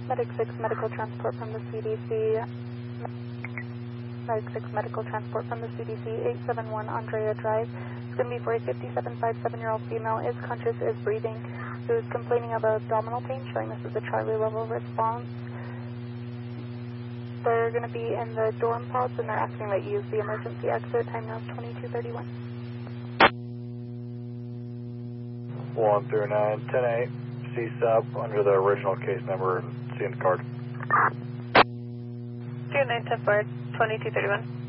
Medic 6 medical transport from the CDC. Medic 6 medical transport from the CDC, 871 Andrea Drive. It's going to be for a 5757-year-old female, is conscious, is breathing, who's complaining of abdominal pain, showing this is a Charlie level response. They're going to be in the dorm pods, and they're asking that you use the emergency exit. Time now is 22:31. 1 through 9, 10-8, C-sub under the original case number and seeing the card. 29 10 4, 22:31.